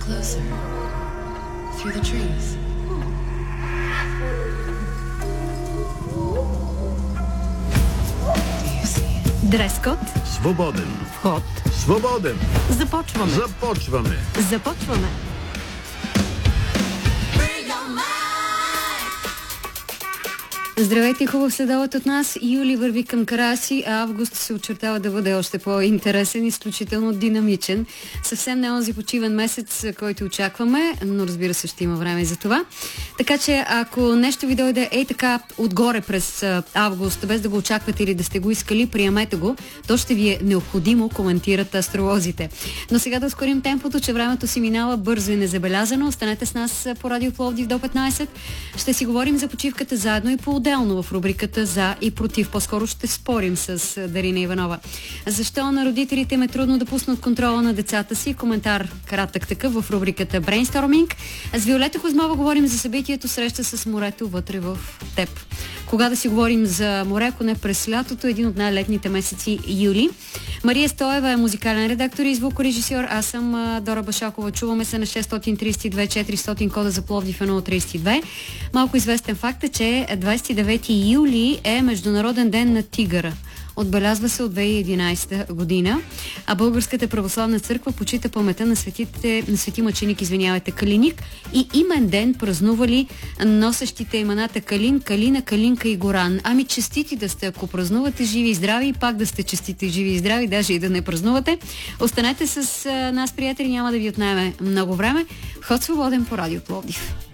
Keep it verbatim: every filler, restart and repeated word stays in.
closer through the trees. Дрес-код. Свободен. Вход. Свободен. Започваме. Започваме. Започваме. Здравейте, хубав следоват от нас. Юли върви към края си, а август се очертава да бъде още по-интересен, изключително динамичен. Съвсем не онзи почивен месец, който очакваме, но разбира се, ще има време за това. Така че, ако нещо ви дойде ей така отгоре през август, без да го очаквате или да сте го искали, приемете го, то ще ви е необходимо, коментират астролозите. Но сега да ускорим темпото, че времето си минава бързо и незабелязано. Останете с нас по Радио Пловдив до петнайсет. Ще си говорим за почивката заедно и по отделно в рубриката За и против. По-скоро ще спорим с Дарина Иванова. Защо на родителите им е трудно да пуснат контрола на децата си? Коментар кратък такъв в рубриката Брейнсторминг. С Виолета Козмова говорим за събитието среща с морето вътре в теб. Кога да си говорим за море, ако не през лятото, един от най-летните месеци юли. Мария Стоева е музикален редактор и звукорежисьор. Аз съм Дора Башакова. Чуваме се на шест три две четиристотин кода за Пловдив едно трийсет и две. Малко известен факт е, че двайсет и девети юли е Международен ден на тигъра. Отбелязва се от две хиляди и единайсета година, а Българската православна църква почита паметта на, светите, на свети мъченик, извинявайте, Калиник, и имен ден празнували носещите имената Калин, Калина, Калинка и Горан. Ами честити да сте, ако празнувате живи и здрави, и пак да сте честити живи и здрави, даже и да не празнувате. Останете с нас, приятели, няма да ви отнеме много време. Вход свободен по Радио Пловдив.